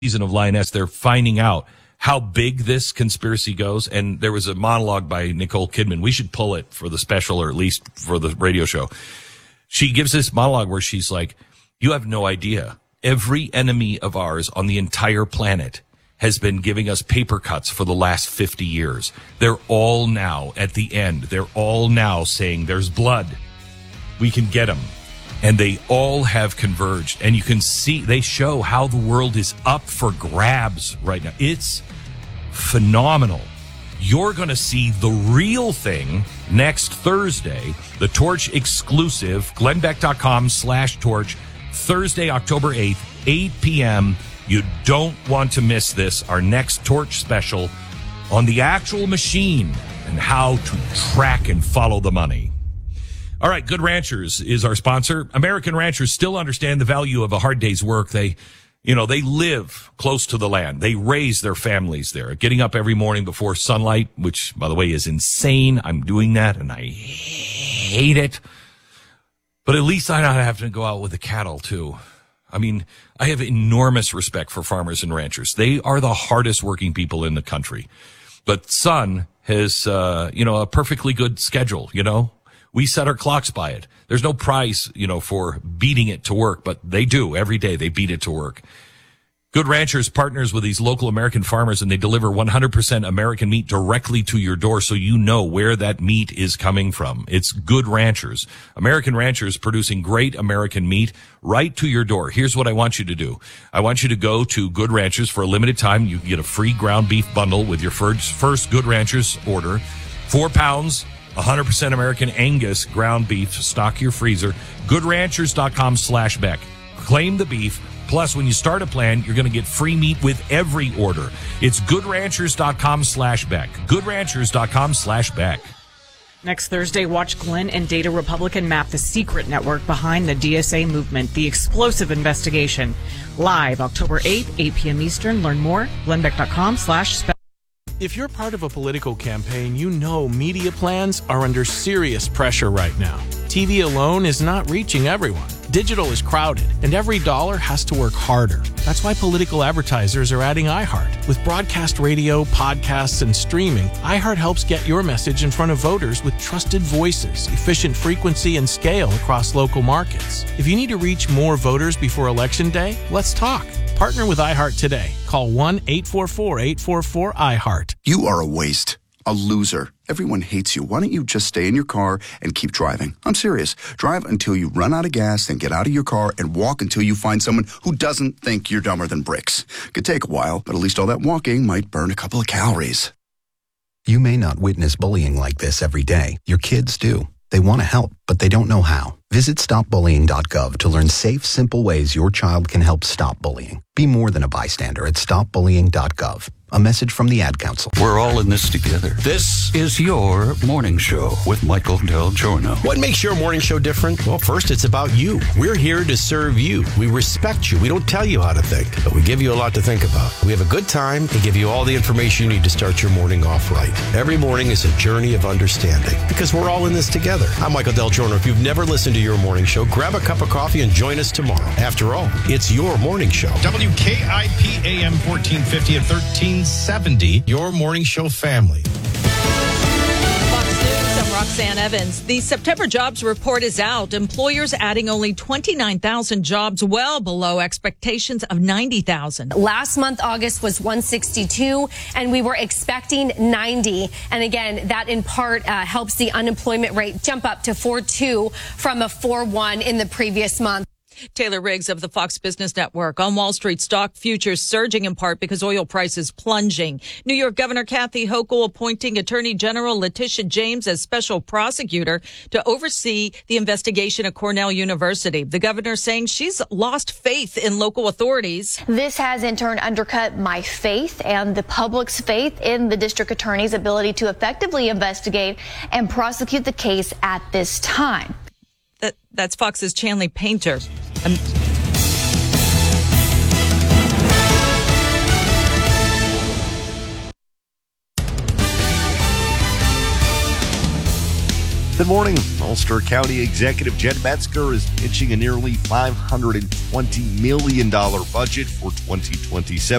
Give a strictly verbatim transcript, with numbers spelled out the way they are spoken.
season of Lioness, they're finding out how big this conspiracy goes. And there was a monologue by Nicole Kidman. We should pull it for the special, or at least for the radio show. She gives this monologue where she's like, you have no idea. Every enemy of ours on the entire planet has been giving us paper cuts for the last fifty years. They're all now at the end. They're all now saying there's blood. We can get them. And they all have converged. And you can see, they show how the world is up for grabs right now. It's phenomenal. You're going to see the real thing next Thursday, the Torch exclusive, glennbeck.com slash torch, Thursday, October eighth, eight p.m. You don't want to miss this, our next Torch special on the actual machine and how to track and follow the money. All right, Good Ranchers is our sponsor. American ranchers still understand the value of a hard day's work. They, you know, they live close to the land. They raise their families there, getting up every morning before sunlight, which, by the way, is insane. I'm doing that, and I hate it. But at least I don't have to go out with the cattle, too. I mean, I have enormous respect for farmers and ranchers. They are the hardest working people in the country. But Sun has, uh, you know, a perfectly good schedule, you know. We set our clocks by it. There's no prize, you know, for beating it to work, but they do. Every day they beat it to work. Good Ranchers partners with these local American farmers, and they deliver one hundred percent American meat directly to your door so you know where that meat is coming from. It's Good Ranchers. American ranchers producing great American meat right to your door. Here's what I want you to do. I want you to go to Good Ranchers for a limited time. You can get a free ground beef bundle with your first, first Good Ranchers order. Four pounds. one hundred percent American Angus ground beef. Stock your freezer. GoodRanchers.com slash Beck. Claim the beef. Plus, when you start a plan, you're going to get free meat with every order. It's GoodRanchers.com slash Beck. GoodRanchers.com slash Beck. Next Thursday, watch Glenn and Data Republican map the secret network behind the D S A movement, the explosive investigation. Live October eighth, eight p.m. Eastern. Learn more. glennbeck.com slash spec. If you're part of a political campaign, you know media plans are under serious pressure right now. T V alone is not reaching everyone. Digital is crowded, and every dollar has to work harder. That's why political advertisers are adding iHeart. With broadcast radio, podcasts, and streaming, iHeart helps get your message in front of voters with trusted voices, efficient frequency, and scale across local markets. If you need to reach more voters before Election Day, let's talk. Partner with iHeart today. Call one eight four four, eight four four, I heart. You are a waste. A loser. Everyone hates you. Why don't you just stay in your car and keep driving? I'm serious. Drive until you run out of gas, then get out of your car and walk until you find someone who doesn't think you're dumber than bricks. Could take a while, but at least all that walking might burn a couple of calories. You may not witness bullying like this every day. Your kids do. They want to help, but they don't know how. Visit stop bullying dot gov to learn safe, simple ways your child can help stop bullying. Be more than a bystander at stop bullying dot gov. A message from the Ad Council. We're all in this together. This is your morning show with Michael Del Giorno. What makes your morning show different? Well, first, it's about you. We're here to serve you. We respect you. We don't tell you how to think, but we give you a lot to think about. We have a good time and give you all the information you need to start your morning off right. Every morning is a journey of understanding because we're all in this together. I'm Michael Del Giorno. If you've never listened to your morning show, grab a cup of coffee and join us tomorrow. After all, it's your morning show. W K I P A M fourteen fifty and thirteen seventy, your morning show family. Fox News, I'm Roxanne Evans. The September jobs report is out. Employers adding only twenty-nine thousand jobs, well below expectations of ninety thousand. Last month, August was one sixty-two, and we were expecting ninety. And again, that in part uh, helps the unemployment rate jump up to four point two from a four point one in the previous month. Taylor Riggs of the Fox Business Network. On Wall Street, stock futures surging in part because oil prices plunging. New York Governor Kathy Hochul appointing Attorney General Letitia James as special prosecutor to oversee the investigation at Cornell University. The governor saying she's lost faith in local authorities. This has in turn undercut my faith and the public's faith in the district attorney's ability to effectively investigate and prosecute the case at this time. That, that's Fox's Chanley Painter. Um, Good morning. Ulster County Executive Jen Metzger is pitching a nearly five hundred twenty million dollars budget for twenty twenty-seven.